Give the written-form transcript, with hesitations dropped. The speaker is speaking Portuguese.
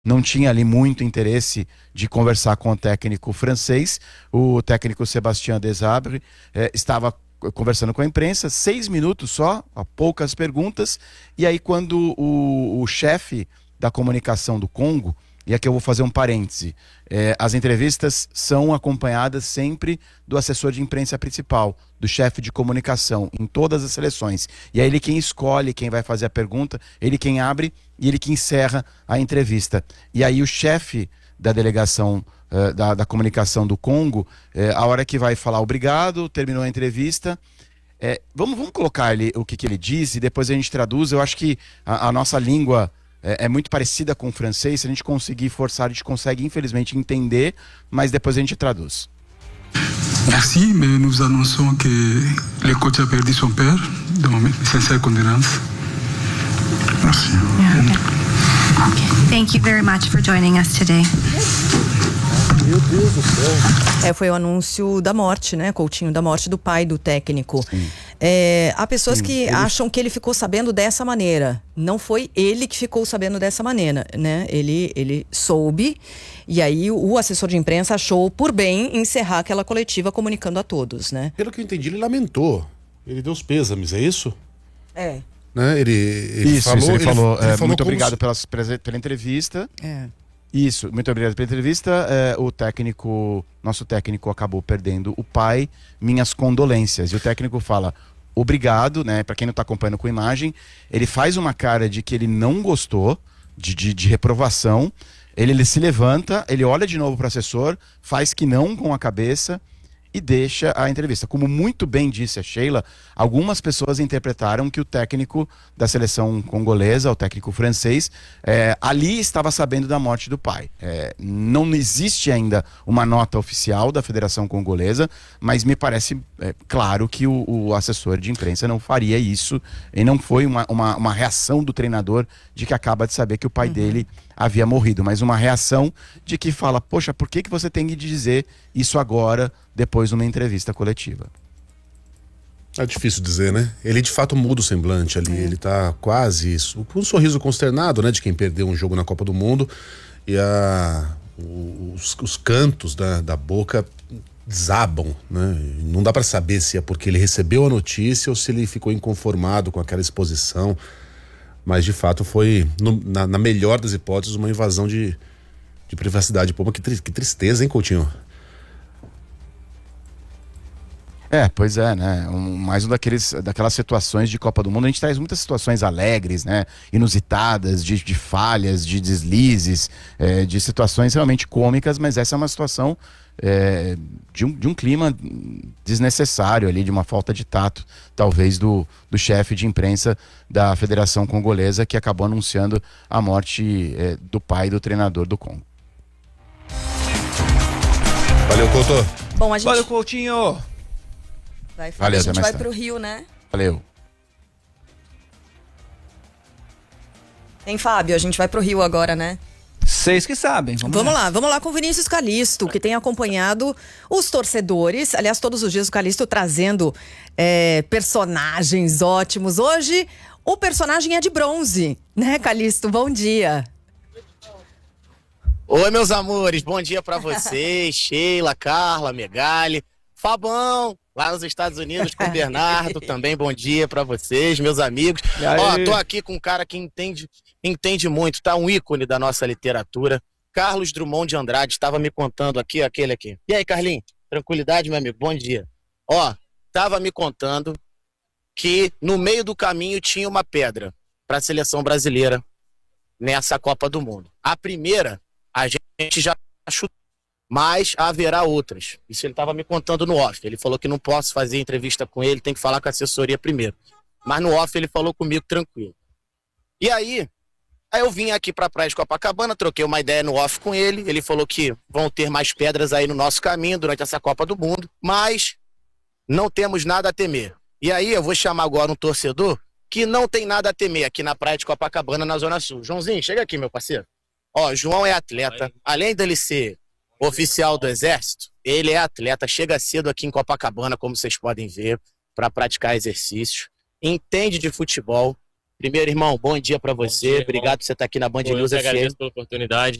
não tinha ali muito interesse de conversar com o técnico francês. O técnico Sébastien Desabre estava conversando com a imprensa, 6 minutos só, poucas perguntas, e aí quando o chefe da comunicação do Congo, e aqui eu vou fazer um parêntese, as entrevistas são acompanhadas sempre do assessor de imprensa principal, do chefe de comunicação, em todas as seleções. E é ele quem escolhe quem vai fazer a pergunta, ele quem abre e ele que encerra a entrevista. E aí o chefe da delegação da comunicação do Congo, a hora que vai falar obrigado, terminou a entrevista, vamos colocar ali o que ele diz e depois a gente traduz. Eu acho que a nossa língua é muito parecida com o francês. Se a gente conseguir forçar, a gente consegue infelizmente entender, mas depois a gente traduz. Merci, mais nous annonçons que le coach a perdu son père, donc mes sincères condoléances. Merci. Yeah, okay. Thank you very much for joining us today. Meu Deus do céu. Foi o anúncio da morte, né, Coutinho, da morte do pai do técnico. Há pessoas que acham que ele ficou sabendo dessa maneira. Não foi ele que ficou sabendo dessa maneira, né? Ele soube, e aí o assessor de imprensa achou por bem encerrar aquela coletiva comunicando a todos, né? Pelo que eu entendi, ele lamentou. Ele deu os pêsames, é isso? Isso, Né? Ele falou muito obrigado pela entrevista. Isso, muito obrigado pela entrevista. Nosso técnico acabou perdendo o pai, minhas condolências. E o técnico fala obrigado, né? Para quem não está acompanhando com imagem, ele faz uma cara de que ele não gostou, de reprovação. Ele se levanta, ele olha de novo para o assessor, faz que não com a cabeça e deixa a entrevista. Como muito bem disse a Sheila, algumas pessoas interpretaram que o técnico da seleção congolesa, o técnico francês, ali estava sabendo da morte do pai. Não existe ainda uma nota oficial da Federação Congolesa, mas me parece claro que o assessor de imprensa não faria isso, e não foi uma reação do treinador de que acaba de saber que o pai dele havia morrido, mas uma reação de que fala, poxa, por que você tem que dizer isso agora, depois de uma entrevista coletiva? É difícil dizer, né? Ele de fato muda o semblante ali, ele tá quase isso, com um sorriso consternado, né, de quem perdeu um jogo na Copa do Mundo, e os cantos da boca desabam, né? Não dá para saber se é porque ele recebeu a notícia ou se ele ficou inconformado com aquela exposição. Mas de fato foi, na melhor das hipóteses, uma invasão de privacidade pública. Que tristeza, hein, Coutinho? Pois é, né? Mais daquelas situações de Copa do Mundo. A gente traz muitas situações alegres, né? Inusitadas, de falhas, de deslizes, de situações realmente cômicas, mas essa é uma situação de um clima desnecessário ali, de uma falta de tato, talvez, do chefe de imprensa da Federação Congolesa, que acabou anunciando a morte do pai do treinador do Congo. Valeu, Couto. Bom, Valeu, Coutinho. A gente vai pro Rio, né? Valeu. Hein, Fábio? A gente vai pro Rio agora, né? Vocês que sabem. Vamos lá com o Vinícius Calixto, que tem acompanhado os torcedores. Aliás, todos os dias o Calixto trazendo personagens ótimos. Hoje, o personagem é de bronze, né, Calixto? Bom dia. Oi, meus amores, bom dia pra vocês. Sheila, Carla, Megali, Fabão, lá nos Estados Unidos com o Bernardo, também bom dia pra vocês, meus amigos. Ó, tô aqui com um cara que entende muito, tá? Um ícone da nossa literatura. Carlos Drummond de Andrade estava me contando aqui, aquele aqui. E aí, Carlinhos? Tranquilidade, meu amigo? Bom dia. Ó, tava me contando que no meio do caminho tinha uma pedra para a seleção brasileira nessa Copa do Mundo. A primeira, a gente já chutou, mas haverá outras. Isso ele estava me contando no off. Ele falou que não posso fazer entrevista com ele, tem que falar com a assessoria primeiro. Mas no off ele falou comigo tranquilo. E aí eu vim aqui para a praia de Copacabana, troquei uma ideia no off com ele. Ele falou que vão ter mais pedras aí no nosso caminho durante essa Copa do Mundo, mas não temos nada a temer. E aí eu vou chamar agora um torcedor que não tem nada a temer aqui na praia de Copacabana, na Zona Sul. Joãozinho, chega aqui, meu parceiro. Ó, João é atleta, além dele ser oficial do Exército, ele é atleta, chega cedo aqui em Copacabana, como vocês podem ver, para praticar exercícios, entende de futebol, Primeiro, irmão, bom dia pra você. Obrigado por você estar aqui na Band News FM. Eu agradeço pela oportunidade.